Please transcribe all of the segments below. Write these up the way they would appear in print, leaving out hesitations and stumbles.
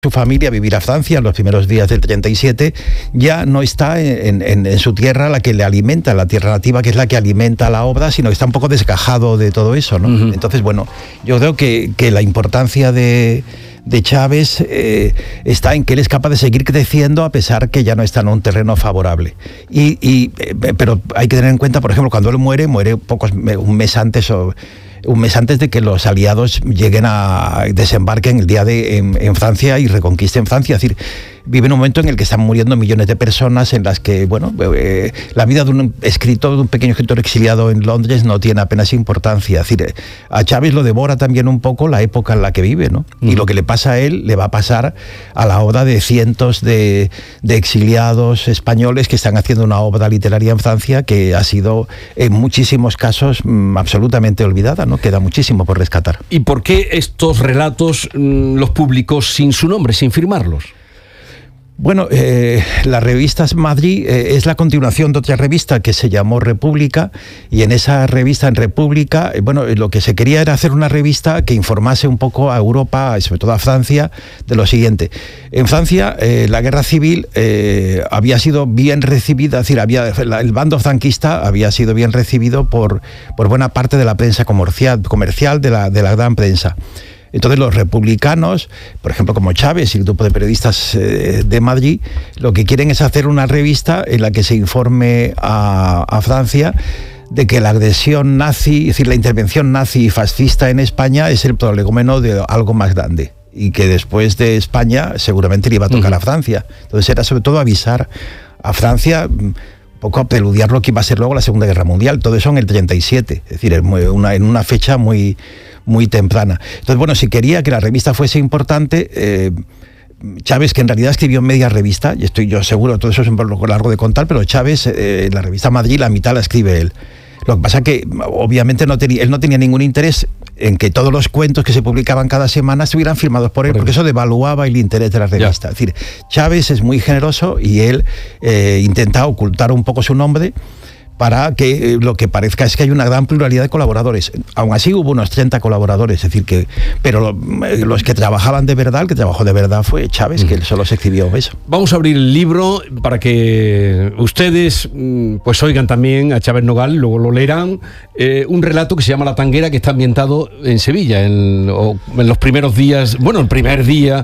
su familia a vivir a Francia en los primeros días del 37, ya no está en su tierra la que le alimenta, la tierra nativa, que es la que alimenta la obra, sino que está un poco desgajado de todo eso, ¿no? Uh-huh. Entonces, bueno, yo creo que la importancia de Chávez está en que él es capaz de seguir creciendo a pesar que ya no está en un terreno favorable. Pero hay que tener en cuenta, por ejemplo, cuando él muere un mes antes de que los aliados desembarquen el día en Francia y reconquisten Francia. Es decir, vive en un momento en el que están muriendo millones de personas, en las que, la vida de un pequeño escritor exiliado en Londres no tiene apenas importancia. Es decir, a Chávez lo devora también un poco la época en la que vive, ¿no? Y lo que le pasa a él le va a pasar a la obra de cientos de exiliados españoles que están haciendo una obra literaria en Francia que ha sido, en muchísimos casos, absolutamente olvidada, ¿no? Queda muchísimo por rescatar. ¿Y por qué estos relatos los publicó sin su nombre, sin firmarlos? Bueno, la revista Madrid es la continuación de otra revista que se llamó República, y en esa revista, en República, lo que se quería era hacer una revista que informase un poco a Europa, y sobre todo a Francia, de lo siguiente. En Francia, la guerra civil había sido bien recibida, es decir, el bando franquista había sido bien recibido por buena parte de la prensa comercial de la gran prensa. Entonces los republicanos, por ejemplo como Chávez y el grupo de periodistas de Madrid, lo que quieren es hacer una revista en la que se informe a Francia de que la agresión nazi, es decir, la intervención nazi y fascista en España es el prolegómeno de algo más grande, y que después de España seguramente le iba a tocar a Francia. Entonces era sobre todo avisar a Francia, un poco a preludiar lo que iba a ser luego la Segunda Guerra Mundial. Todo eso en el 37, es decir, en una fecha muy temprana. Entonces, si quería que la revista fuese importante, Chávez, que en realidad escribió media revista, y estoy yo seguro, todo eso es un poco largo de contar, pero Chávez, la revista Madrid, la mitad la escribe él. Lo que pasa es que, obviamente, él no tenía ningún interés en que todos los cuentos que se publicaban cada semana estuvieran firmados por él, porque eso devaluaba el interés de la revista. Es decir, Chávez es muy generoso y él intenta ocultar un poco su nombre para que lo que parezca es que hay una gran pluralidad de colaboradores. Aún así hubo unos 30 colaboradores, es decir, pero los que trabajaban de verdad, el que trabajó de verdad fue Chávez, que él solo se escribió eso. Vamos a abrir el libro para que ustedes pues oigan también a Chávez Nogal, luego lo leerán, un relato que se llama La Tanguera, que está ambientado en Sevilla, en los primeros días, el primer día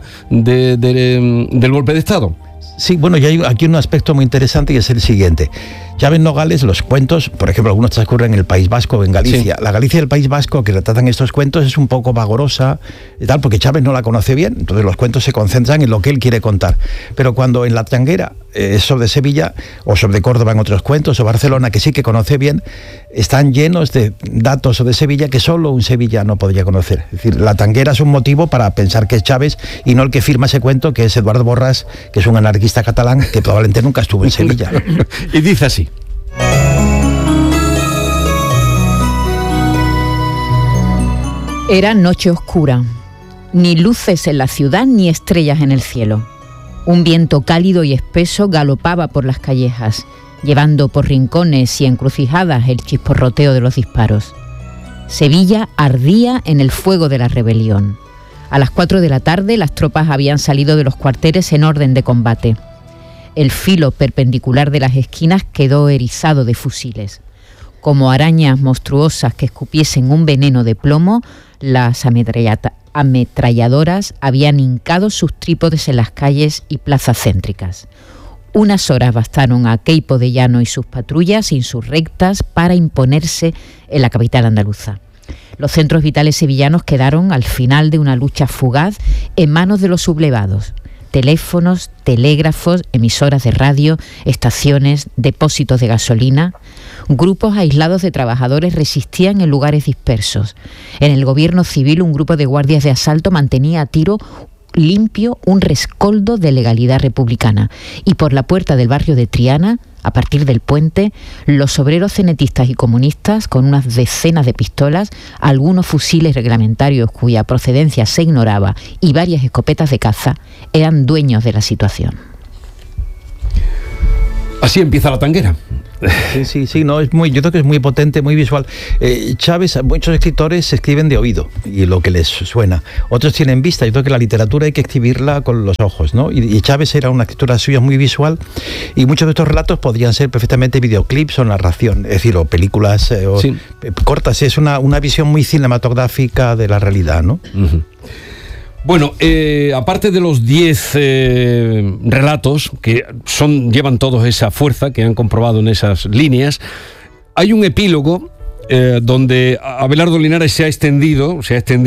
del golpe de Estado. Sí, y hay aquí un aspecto muy interesante, y es el siguiente. Chávez Nogales, los cuentos, por ejemplo, algunos transcurren en el País Vasco o en Galicia. Sí. La Galicia del País Vasco que retratan estos cuentos es un poco vagorosa y tal, porque Chávez no la conoce bien, entonces los cuentos se concentran en lo que él quiere contar. Pero cuando en La Tanguera es sobre Sevilla, o sobre Córdoba en otros cuentos, o Barcelona, que sí que conoce bien, están llenos de datos sobre Sevilla que solo un sevillano podría conocer. Es decir, La Tanguera es un motivo para pensar que es Chávez y no el que firma ese cuento, que es Eduardo Borràs, que es un anarquista catalán que probablemente nunca estuvo en Sevilla. Y dice así. Era noche oscura, ni luces en la ciudad ni estrellas en el cielo. Un viento cálido y espeso galopaba por las callejas, llevando por rincones y encrucijadas el chisporroteo de los disparos. Sevilla ardía en el fuego de la rebelión. A las 4 de la tarde las tropas habían salido de los cuarteles en orden de combate. El filo perpendicular de las esquinas quedó erizado de fusiles. Como arañas monstruosas que escupiesen un veneno de plomo, las ametralladoras habían hincado sus trípodes en las calles y plazas céntricas. Unas horas bastaron a Queipo de Llano y sus patrullas insurrectas para imponerse en la capital andaluza. Los centros vitales sevillanos quedaron, al final de una lucha fugaz, en manos de los sublevados. Teléfonos, telégrafos, emisoras de radio, estaciones, depósitos de gasolina. Grupos aislados de trabajadores resistían en lugares dispersos. En el gobierno civil, un grupo de guardias de asalto mantenía a tiro limpio un rescoldo de legalidad republicana. Y por la puerta del barrio de Triana, a partir del puente, los obreros cenetistas y comunistas, con unas decenas de pistolas, algunos fusiles reglamentarios cuya procedencia se ignoraba y varias escopetas de caza, eran dueños de la situación. Así empieza La Tanguera. Sí, no, yo creo que es muy potente, muy visual. Chávez, muchos escritores escriben de oído y lo que les suena. Otros tienen vista. Yo creo que la literatura hay que escribirla con los ojos, ¿no? Y Chávez era una escritura suya muy visual y muchos de estos relatos podrían ser perfectamente videoclips o narración, es decir, o películas cortas. Es una visión muy cinematográfica de la realidad, ¿no? Uh-huh. Bueno, aparte de los 10 relatos que llevan todos esa fuerza que han comprobado en esas líneas, hay un epílogo donde Abelardo Linares se ha extendido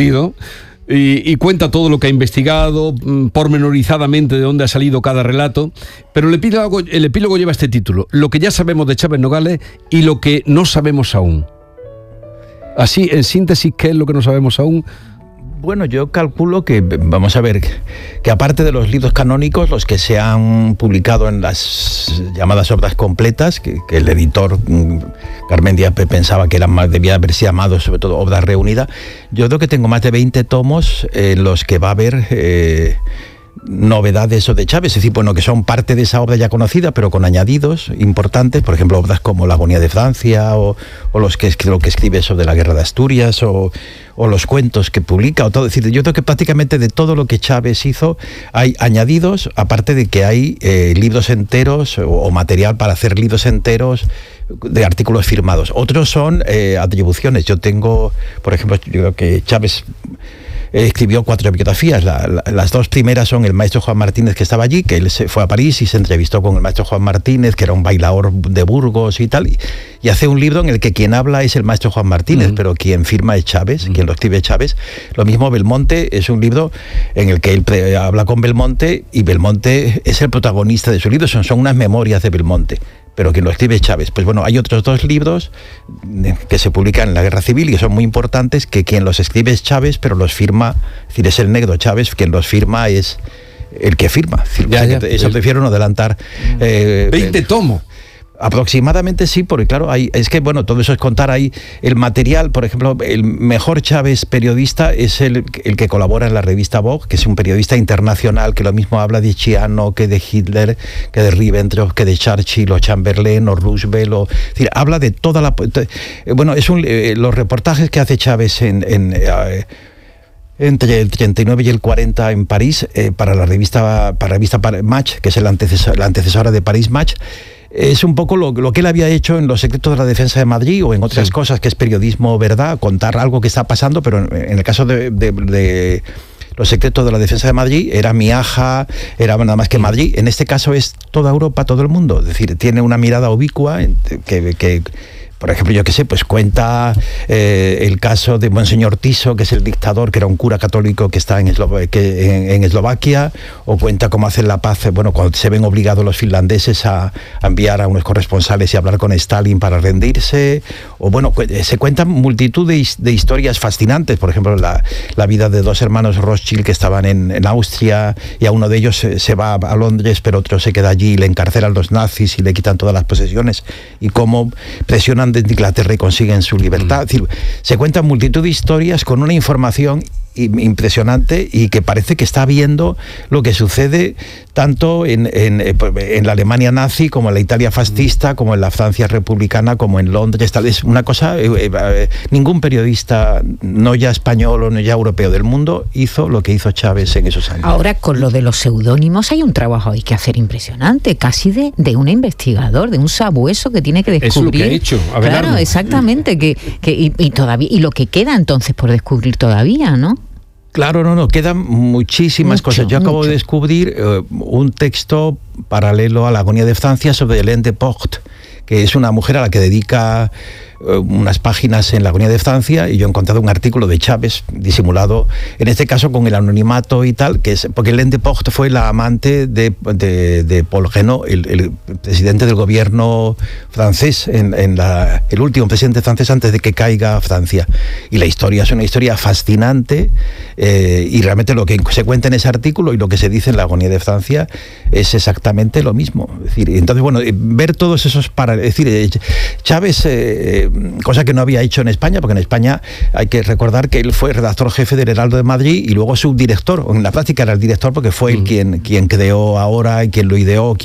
y cuenta todo lo que ha investigado, pormenorizadamente de dónde ha salido cada relato, pero el epílogo lleva este título: Lo que ya sabemos de Chávez Nogales y lo que no sabemos aún. Así, en síntesis, ¿qué es lo que no sabemos aún? Bueno, yo calculo que, vamos a ver, que aparte de los libros canónicos, los que se han publicado en las llamadas obras completas, que el editor Garmendia pensaba que debía haberse llamado sobre todo obras reunidas, yo creo que tengo más de 20 tomos en los que va a haber novedades de Chávez, es decir, bueno, que son parte de esa obra ya conocida, pero con añadidos importantes, por ejemplo, obras como La agonía de Francia, o lo que escribe sobre la guerra de Asturias, o los cuentos que publica, o todo. Es decir, yo creo que prácticamente de todo lo que Chávez hizo hay añadidos, aparte de que hay libros enteros o material para hacer libros enteros de artículos firmados. Otros son atribuciones. Yo tengo, por ejemplo, yo creo que Chávez escribió 4 biografías. Las 2 primeras son el maestro Juan Martínez, que estaba allí, que él se fue a París y se entrevistó con el maestro Juan Martínez, que era un bailaor de Burgos y tal, y hace un libro en el que quien habla es el maestro Juan Martínez, pero quien firma es Chávez, quien lo escribe es Chávez. Lo mismo Belmonte, es un libro en el que él habla con Belmonte, y Belmonte es el protagonista de su libro, son unas memorias de Belmonte, pero quien lo escribe es Chávez. Pues bueno, hay otros 2 libros que se publican en la Guerra Civil y que son muy importantes, que quien los escribe es Chávez, pero los firma, es decir, es el negro Chávez, quien los firma es el que firma. Eso prefiero no adelantar. 20 tomos. Aproximadamente sí, porque claro, es que bueno, todo eso es contar ahí el material. Por ejemplo, el mejor Chávez periodista es el que colabora en la revista Vogue, que es un periodista internacional que lo mismo habla de Chiano que de Hitler, que de Ribbentrop, que de Churchill o Chamberlain o Roosevelt, es decir, habla de toda la... Bueno, los reportajes que hace Chávez entre el 39 y el 40 en París, para la revista Match, que es la antecesora de París Match, es un poco lo que él había hecho en Los secretos de la defensa de Madrid o en otras cosas, que es periodismo verdad, contar algo que está pasando, pero en el caso de Los secretos de la defensa de Madrid era Miaja, era nada más que Madrid. En este caso es toda Europa, todo el mundo, es decir, tiene una mirada ubicua que por ejemplo, yo qué sé, pues cuenta el caso de Monseñor Tiso, que es el dictador, que era un cura católico que está en Eslovaquia, o cuenta cómo hacen la paz, bueno, cuando se ven obligados los finlandeses a enviar a unos corresponsales y hablar con Stalin para rendirse, o bueno, se cuentan multitud de historias fascinantes. Por ejemplo, la vida de 2 hermanos Rothschild que estaban en Austria, y a uno de ellos se va a Londres, pero otro se queda allí y le encarcelan los nazis y le quitan todas las posesiones, y cómo presionan de Inglaterra y consiguen su libertad. Es decir, se cuentan multitud de historias con una información impresionante, y que parece que está viendo lo que sucede tanto en la Alemania nazi, como en la Italia fascista, como en la Francia republicana, como en Londres. Tal es una cosa, ningún periodista, no ya español o no ya europeo del mundo, hizo lo que hizo Chávez en esos años. Ahora, con lo de los seudónimos, hay un trabajo ahí que hacer impresionante, casi de un investigador, de un sabueso que tiene que descubrir. Es lo que ha hecho Abelardo. Claro, exactamente, y todavía, y lo que queda entonces por descubrir todavía, ¿no? Claro, no, quedan muchísimas cosas. Yo acabo de descubrir un texto paralelo a La agonía de Francia sobre Hélène de Porte, que es una mujer a la que dedica unas páginas en La agonía de Francia, y yo he encontrado un artículo de Chávez disimulado, en este caso con el anonimato y tal, que es porque Hélène de Porte fue la amante de Paul Reynaud, el presidente del gobierno francés, el último presidente francés antes de que caiga Francia. Y la historia es una historia fascinante, y realmente lo que se cuenta en ese artículo y lo que se dice en La agonía de Francia es exactamente lo mismo. Es decir, entonces, bueno, ver todos esos es decir, Chávez, cosa que no había hecho en España, porque en España hay que recordar que él fue redactor jefe del Heraldo de Madrid y luego subdirector, o en la práctica era el director, porque fue él quien creó Ahora y quien lo ideó,